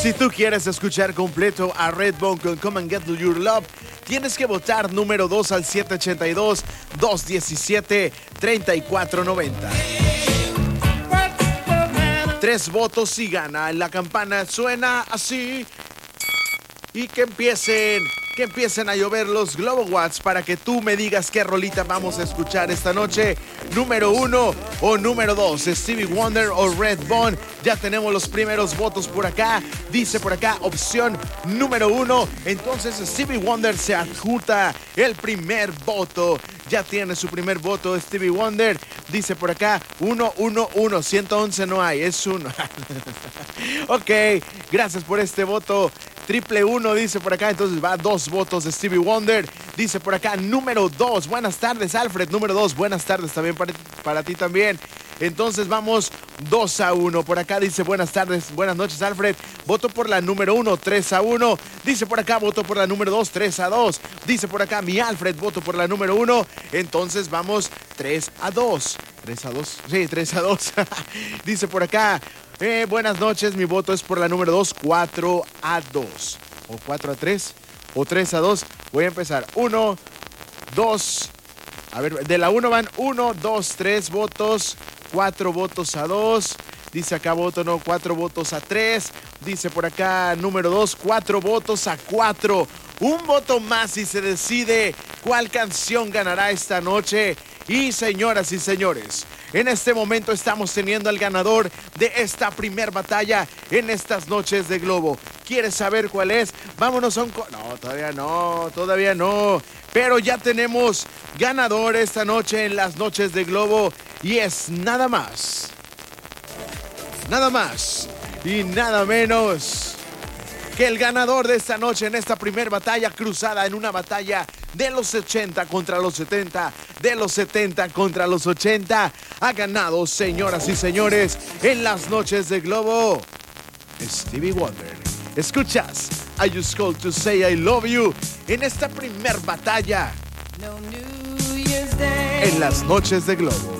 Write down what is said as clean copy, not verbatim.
Si tú quieres escuchar completo a Redbone con Come and Get Your Love, tienes que votar número 2 al 782-217-3490. 3 votos y gana. La campana suena así. Y que empiecen a llover los Globowatts para que tú me digas qué rolita vamos a escuchar esta noche. Número 1 o número 2, Stevie Wonder o Redbone. Ya tenemos los primeros votos por acá. Dice por acá opción número 1. Entonces Stevie Wonder se adjuta el primer voto. Ya tiene su primer voto Stevie Wonder. Dice por acá 111. 111 no hay, es 1. Ok, gracias por este voto. Triple 1 dice por acá, entonces va 2 votos de Stevie Wonder. Dice por acá número 2, buenas tardes Alfred. Número 2, buenas tardes también para ti también. Entonces vamos 2-1. Por acá dice buenas tardes, buenas noches Alfred. Voto por la número 1, 3-1. Dice por acá voto por la número 2, 3-2. Dice por acá mi Alfred, voto por la número 1. Entonces vamos 3-2. 3-2, sí, 3-2. Dice por acá buenas noches, mi voto es por la número 2, 4-2. O 4-3 o 3-2. Voy a empezar. 1, 2. A ver, de la 1 van 1, 2, 3 votos. 4 votos a 2. Dice acá voto no, 4 votos a 3. Dice por acá número 2, 4 votos a 4. Un voto más y se decide cuál canción ganará esta noche. Y señoras y señores, en este momento estamos teniendo al ganador de esta primer batalla en estas noches de Globo. ¿Quieres saber cuál es? Vámonos a un... No, todavía no. Pero ya tenemos ganador esta noche en las noches de Globo. Y es nada más y nada menos que el ganador de esta noche en esta primer batalla cruzada, en una batalla de los 80 contra los 70, de los 70 contra los 80, ha ganado, señoras y señores, en las noches de Globo, Stevie Wonder. Escuchas I Just Called to Say I Love You en esta primer batalla en las noches de Globo.